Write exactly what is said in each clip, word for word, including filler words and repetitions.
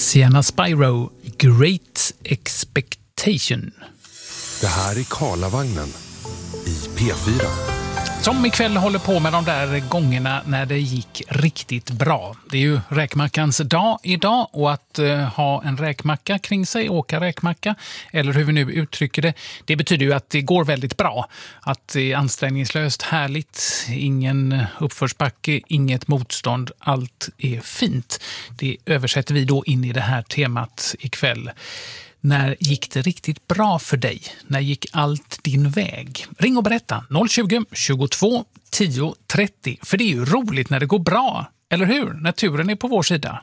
Sienna Spyro, Great Expectation. Det här är Karlavagnen i P fyra. Som ikväll håller på med de där gångerna när det gick riktigt bra. Det är ju räkmackans dag idag, och att uh, ha en räkmacka kring sig, åka räkmacka, eller hur vi nu uttrycker det, det betyder ju att det går väldigt bra. Att det är ansträngningslöst, härligt, ingen uppförsbacke, inget motstånd, allt är fint. Det översätter vi då in i det här temat ikväll. När gick det riktigt bra för dig? När gick allt din väg? Ring och berätta noll tjugo, tjugotvå, tio, trettio. För det är ju roligt när det går bra, eller hur? När turen är på vår sida.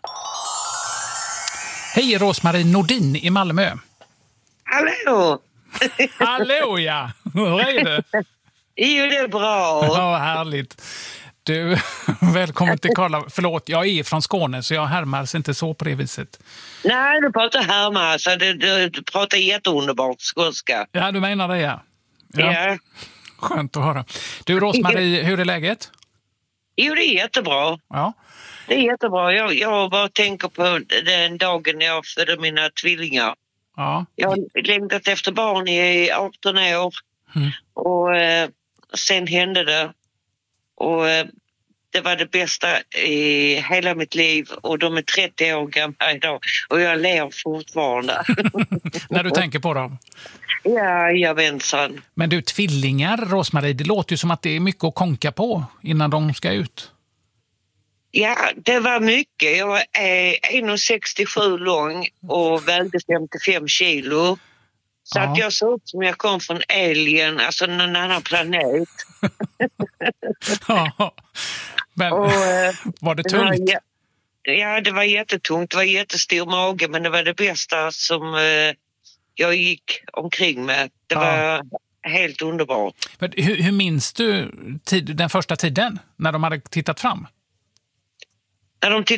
Hej, Rosmarie Nordin i Malmö. Hallå! Hallå, ja! Hur är det? Jo, det är bra. Ja, härligt. Du, välkommen till Karla. Förlåt, jag är från Skåne så jag härmar inte så på det viset. Nej, du pratar härmar, så du, du, du pratar jätteunderbart skånska. Ja, du menar det, ja. Ja. Ja. Skönt att höra. Du, Rosmarie, hur är läget? Jo, det är jättebra. Ja. Det är jättebra. Jag, jag bara tänker på den dagen när jag födde mina tvillingar. Ja. Jag har längtat efter barn i arton år. Mm. Och eh, sen hände det. Och eh, det var det bästa i hela mitt liv. Och de är trettio år gamla idag. Och jag ler fortfarande. När du tänker på dem? Ja, jag vänsan. Men du, tvillingar, Rosmarie, det låter ju som att det är mycket att konka på innan de ska ut. Ja, det var mycket. Jag är en komma sextiosju lång och vägde femtiofem kilo. Så Ja. att jag såg ut som jag kom från alien, alltså en annan planet. Ja. Men Och, eh, var det det var tungt? jä- Ja, det var jättetungt. Det var jättestor mage, men det var det bästa som eh, jag gick omkring med. Det Ja. var helt underbart. Men hur, hur minns du tid, den första tiden när de hade tittat fram? När de tittade